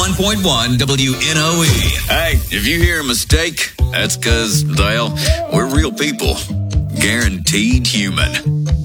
91.1 WNOE. Hey, if you hear a mistake, that's because, well, we're real people. Guaranteed human.